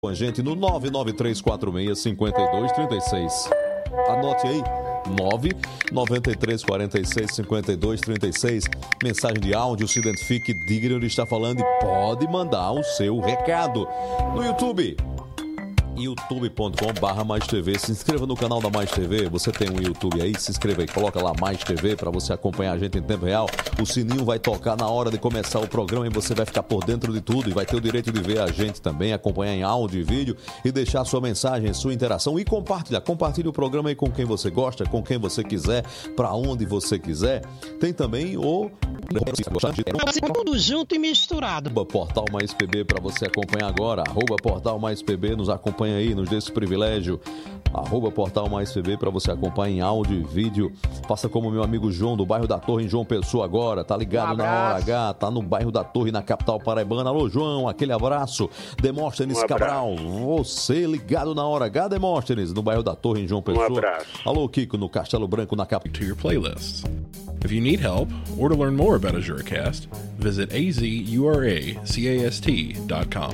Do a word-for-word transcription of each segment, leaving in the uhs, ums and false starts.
com a gente no nove nove três quatro seis, cinco dois três seis. Anote aí, nove nove três quatro seis, cinco dois três seis. Mensagem de áudio, se identifique, diga onde está falando e pode mandar o seu recado. No YouTube, youtube ponto com barra mais T V. Se inscreva no canal da Mais T V. Você tem um YouTube aí, se inscreva aí, coloca lá Mais T V para você acompanhar a gente em tempo real. O sininho vai tocar na hora de começar o programa e você vai ficar por dentro de tudo e vai ter o direito de ver a gente também, acompanhar em áudio e vídeo e deixar sua mensagem, sua interação e compartilhar. Compartilhe o programa aí com quem você gosta, com quem você quiser, para onde você quiser. Tem também o tudo junto e misturado. Portal Mais P B para você acompanhar agora. Arroba Portal Mais P B, nos acompanha aí, nos dê esse privilégio. Arroba Portal Mais P B para você acompanhar em áudio e vídeo. Faça como meu amigo João, do bairro da Torre, em João Pessoa agora. Tá ligado um na Hora H, tá no bairro da Torre, na capital paraibana. Alô, João, aquele abraço. Demóstenes um Cabral, você ligado na Hora H, Demóstenes, no bairro da Torre, em João Pessoa. Um abraço. Alô, Kiko, no Castelo Branco, na capital. To your playlist. If you need help or to learn more about AzuraCast, visit a z u r a c a s t dot com.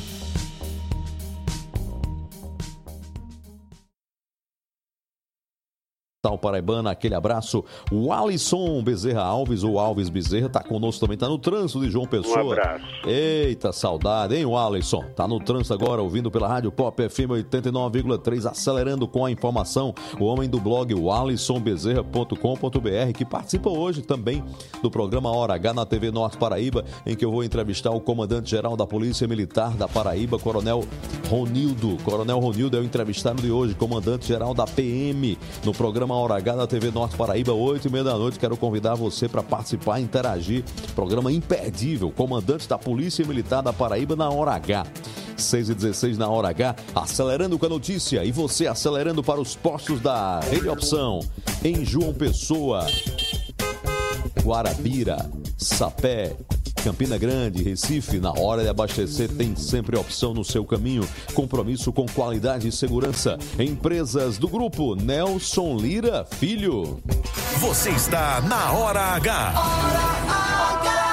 Paraibana, aquele abraço. O Alisson Bezerra Alves, ou Alves Bezerra, tá conosco também, tá no trânsito de João Pessoa. Um abraço. Eita, saudade, hein, o Alisson? Tá no trânsito agora, ouvindo pela Rádio Pop F M oitenta e nove vírgula três, acelerando com a informação. O homem do blog, o alisson bezerra ponto com ponto b r, que participa hoje também do programa Hora H na T V Norte Paraíba, em que eu vou entrevistar o comandante-geral da Polícia Militar da Paraíba, Coronel Ronildo. Coronel Ronildo é o entrevistado de hoje, comandante-geral da P M, no programa Hora H da T V Norte Paraíba, oito e meia da noite. Quero convidar você para participar e interagir. Programa imperdível, comandante da Polícia Militar da Paraíba na Hora H. seis e dezesseis na Hora H, acelerando com a notícia. E você acelerando para os postos da Rede Opção, em João Pessoa, Guarabira, Sapé, Campina Grande, Recife. Na hora de abastecer, tem sempre opção no seu caminho. Compromisso com qualidade e segurança. Empresas do grupo Nelson Lira Filho. Você está na Hora H. Hora H.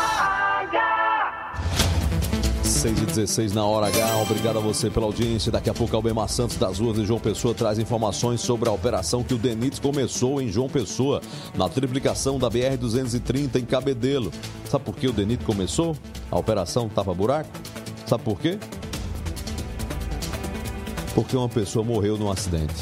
seis e dezesseis na Hora H. Obrigado a você pela audiência. Daqui a pouco, Albemar Santos, das ruas de João Pessoa, traz informações sobre a operação que o DENIT começou em João Pessoa, na triplicação da B R duzentos e trinta em Cabedelo. Sabe por que o DENIT começou a operação tapa-buraco? Sabe por quê? Porque uma pessoa morreu num acidente.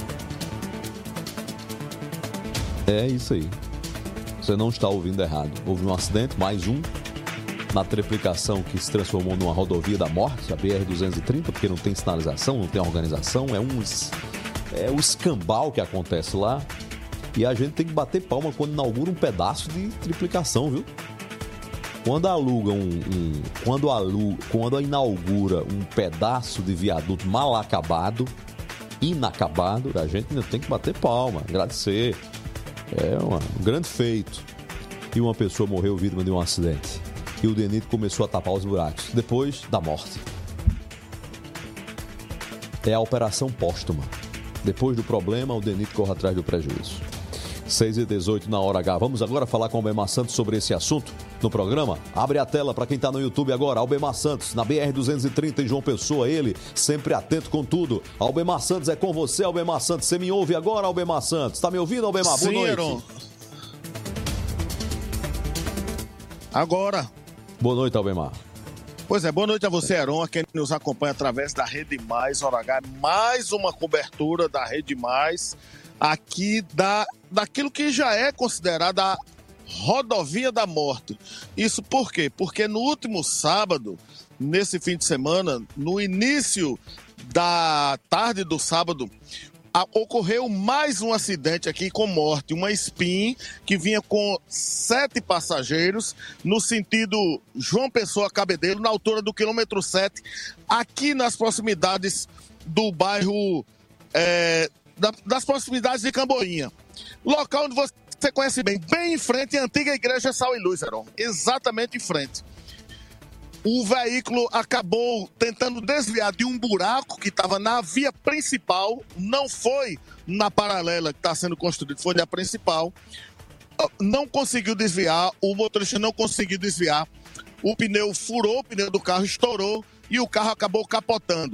É isso aí. Você não está ouvindo errado. Houve um acidente, mais um, na triplicação que se transformou numa rodovia da morte, a B R duzentos e trinta, porque não tem sinalização, não tem organização, é um, é um escambau que acontece lá. E a gente tem que bater palma quando inaugura um pedaço de triplicação, viu? Quando aluga um, um quando, alu, quando inaugura um pedaço de viaduto mal acabado, inacabado, a gente ainda tem que bater palma, agradecer. É uma, um grande feito. E uma pessoa morreu vítima de um acidente. E o DENIT começou a tapar os buracos, depois da morte. É a operação póstuma. Depois do problema, o DENIT corre atrás do prejuízo. seis e dezoito na Hora H. Vamos agora falar com o Albemar Santos sobre esse assunto no programa. Abre a tela para quem está no YouTube agora. Albemar Santos, na B R duzentos e trinta em João Pessoa. Ele, sempre atento com tudo. Albemar Santos, é com você, Albemar Santos. Você me ouve agora, Albemar Santos? Está me ouvindo, Albemar? Boa noite. Heron. Agora. Boa noite, Albemar. Pois é, boa noite a você, Heron, a quem nos acompanha através da Rede Mais, Hora H, mais uma cobertura da Rede Mais, aqui da, daquilo que já é considerada a rodovia da morte. Isso por quê? Porque no último sábado, nesse fim de semana, no início da tarde do sábado, ocorreu mais um acidente aqui com morte, uma Spin que vinha com sete passageiros no sentido João Pessoa Cabedelo, na altura do quilômetro sete, aqui nas proximidades do bairro, é, da, das proximidades de Camboinha. Local onde você conhece bem, bem em frente à antiga igreja Sal e Luz, Heron, exatamente em frente. O veículo acabou tentando desviar de um buraco que estava na via principal, não foi na paralela que está sendo construída, foi na principal. Não conseguiu desviar, o motorista não conseguiu desviar, o pneu furou, o pneu do carro estourou e o carro acabou capotando.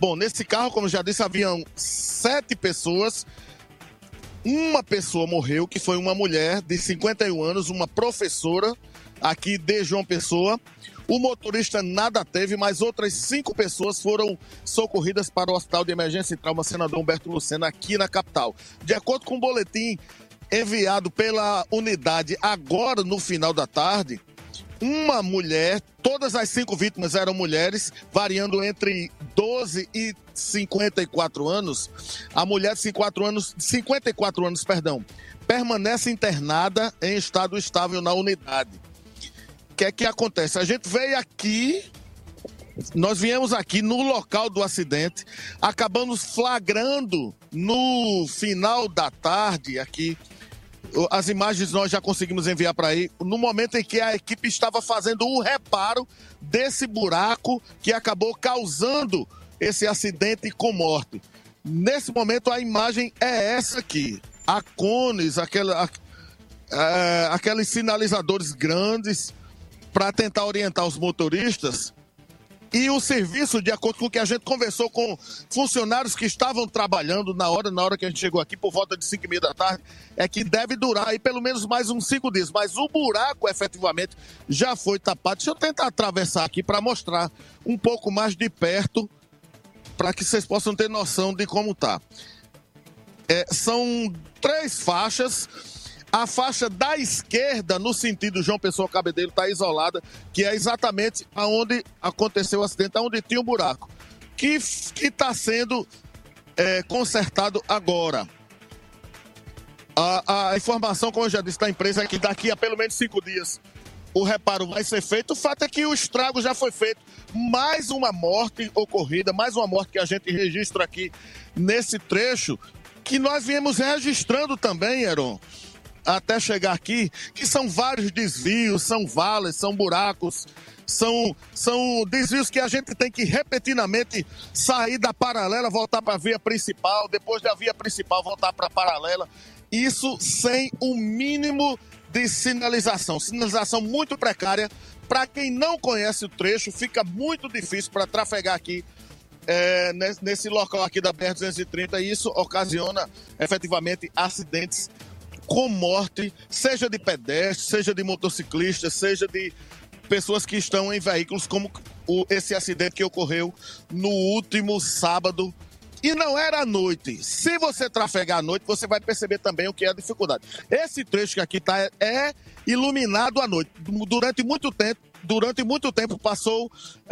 Bom, nesse carro, como eu já disse, haviam sete pessoas. Uma pessoa morreu, que foi uma mulher de cinquenta e um anos, uma professora aqui de João Pessoa. O motorista nada teve, mas outras cinco pessoas foram socorridas para o Hospital de Emergência e Trauma Senador Humberto Lucena, aqui na capital. De acordo com o boletim enviado pela unidade agora no final da tarde, uma mulher, todas as cinco vítimas eram mulheres, variando entre doze e cinquenta e quatro anos. A mulher de cinquenta e quatro anos, perdão, permanece internada em estado estável na unidade. O que é que acontece? A gente veio aqui, nós viemos aqui no local do acidente, acabamos flagrando no final da tarde aqui. As imagens nós já conseguimos enviar para aí, no momento em que a equipe estava fazendo o reparo desse buraco que acabou causando esse acidente com morte. Nesse momento a imagem é essa aqui, a cones, aquela, é, aqueles sinalizadores grandes para tentar orientar os motoristas. E o serviço, de acordo com o que a gente conversou com funcionários que estavam trabalhando na hora, na hora que a gente chegou aqui, por volta de cinco e meia da tarde, é que deve durar aí pelo menos mais uns cinco dias. Mas o buraco, efetivamente, já foi tapado. Deixa eu tentar atravessar aqui para mostrar um pouco mais de perto, para que vocês possam ter noção de como tá. É, são três faixas. A faixa da esquerda, no sentido João Pessoa Cabedelo, está isolada, que é exatamente onde aconteceu o acidente, onde tinha o buraco, que está sendo é, consertado agora. A, a informação, como eu já disse, da empresa é que daqui a pelo menos cinco dias o reparo vai ser feito. O fato é que o estrago já foi feito. Mais uma morte ocorrida, mais uma morte que a gente registra aqui nesse trecho, que nós viemos registrando também, Heron, até chegar aqui, que são vários desvios, são vales, são buracos, são, são desvios que a gente tem que repetidamente sair da paralela, voltar para a via principal, depois da via principal voltar para a paralela, isso sem o mínimo de sinalização, sinalização muito precária. Para quem não conhece o trecho, fica muito difícil para trafegar aqui é, nesse, nesse local aqui da B R duzentos e trinta, e isso ocasiona efetivamente acidentes com morte, seja de pedestres, seja de motociclistas, seja de pessoas que estão em veículos, como o, esse acidente que ocorreu no último sábado. E não era à noite. Se você trafegar à noite, você vai perceber também o que é a dificuldade. Esse trecho que aqui está é, é iluminado à noite. Durante muito tempo, durante muito tempo passou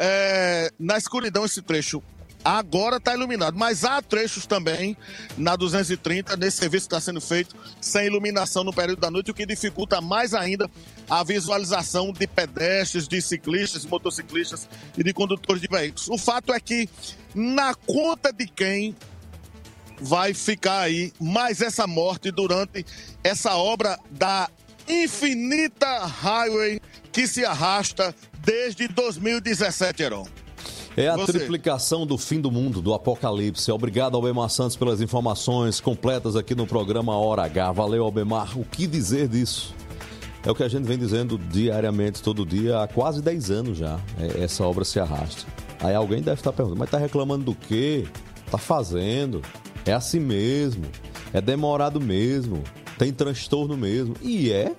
é, na escuridão esse trecho. Agora está iluminado, mas há trechos também na duzentos e trinta, nesse serviço que está sendo feito sem iluminação no período da noite, o que dificulta mais ainda a visualização de pedestres, de ciclistas, de motociclistas e de condutores de veículos. O fato é que na conta de quem vai ficar aí mais essa morte durante essa obra da infinita highway que se arrasta desde dois mil e dezessete, Heron. É a Você. triplicação do fim do mundo, do apocalipse. Obrigado, Albemar Santos, pelas informações completas aqui no programa Hora H. Valeu, Albemar. O que dizer disso? É o que a gente vem dizendo diariamente, todo dia, há quase dez anos já. É, essa obra se arrasta. Aí alguém deve estar perguntando, mas está reclamando do quê? Está fazendo. É assim mesmo. É demorado mesmo. Tem transtorno mesmo. E é.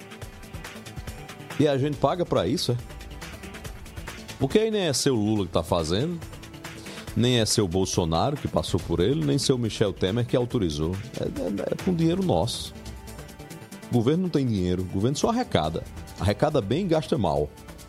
E a gente paga para isso, é? Porque aí nem é seu Lula que está fazendo, nem é seu Bolsonaro que passou por ele, nem seu Michel Temer que autorizou. É, é, é com dinheiro nosso. O governo não tem dinheiro, o governo só arrecada. Arrecada bem e gasta mal.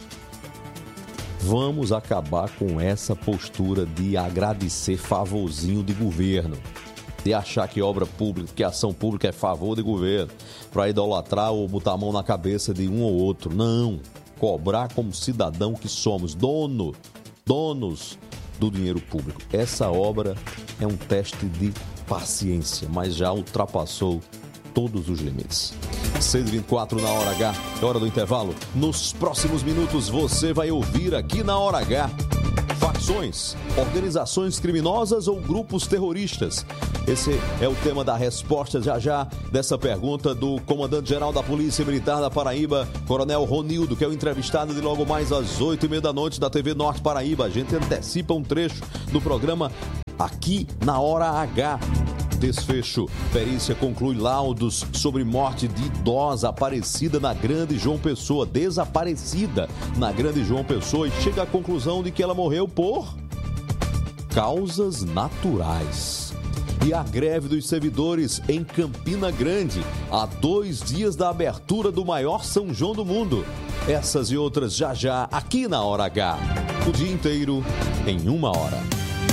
Vamos acabar com essa postura de agradecer favorzinho de governo. De achar que obra pública, que ação pública é favor de governo. Para idolatrar ou botar a mão na cabeça de um ou outro. Não. Cobrar como cidadão que somos, dono, donos do dinheiro público. Essa obra é um teste de paciência, mas já ultrapassou todos os limites. seis e vinte e quatro na Hora H, é hora do intervalo. Nos próximos minutos você vai ouvir aqui na Hora H facções, organizações criminosas ou grupos terroristas. Esse é o tema da resposta já já dessa pergunta do comandante-geral da Polícia Militar da Paraíba, Coronel Ronildo, que é o entrevistado de logo mais às oito e meia da noite da T V Norte Paraíba. A gente antecipa um trecho do programa aqui na Hora H. Desfecho. Perícia conclui laudos sobre morte de idosa aparecida na Grande João Pessoa. Desaparecida na Grande João Pessoa e chega à conclusão de que ela morreu por causas naturais. E a greve dos servidores em Campina Grande, há dois dias da abertura do maior São João do mundo. Essas e outras já já aqui na Hora H. O dia inteiro em uma hora.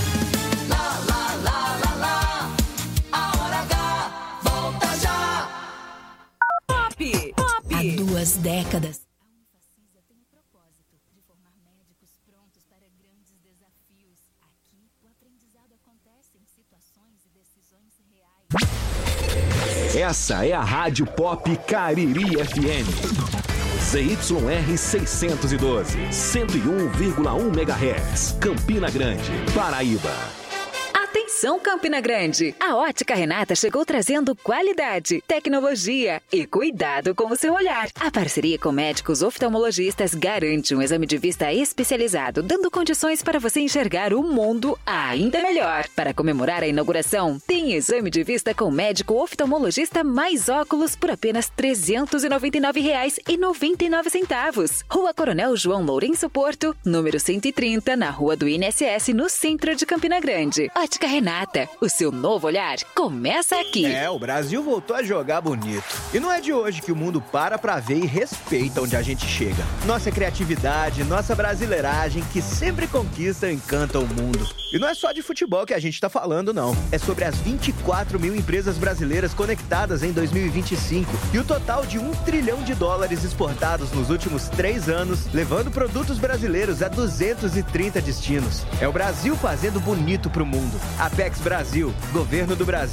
Há duas décadas. A Unifacisa tem o propósito de formar médicos prontos para grandes desafios. Aqui, o aprendizado acontece em situações e decisões reais. Essa é a Rádio Pop Cariri F M. Z Y R seiscentos e doze, cento e um vírgula um megahertz. Campina Grande, Paraíba. Atenção, Campina Grande! A Ótica Renata chegou trazendo qualidade, tecnologia e cuidado com o seu olhar. A parceria com médicos oftalmologistas garante um exame de vista especializado, dando condições para você enxergar o mundo ainda melhor. Para comemorar a inauguração, tem exame de vista com médico oftalmologista mais óculos por apenas trezentos e noventa e nove reais e noventa e nove centavos. Rua Coronel João Lourenço Porto, número cento e trinta, na Rua do I N S S, no centro de Campina Grande. Ótica Renata, o seu novo olhar começa aqui. É, o Brasil voltou a jogar bonito. E não é de hoje que o mundo para pra ver e respeita onde a gente chega. Nossa criatividade, nossa brasileiragem, que sempre conquista e encanta o mundo. E não é só de futebol que a gente tá falando, não. É sobre as vinte e quatro mil empresas brasileiras conectadas em dois mil e vinte e cinco e o total de um trilhão de dólares exportados nos últimos três anos, levando produtos brasileiros a duzentos e trinta destinos. É o Brasil fazendo bonito pro mundo. Apex Brasil, Governo do Brasil.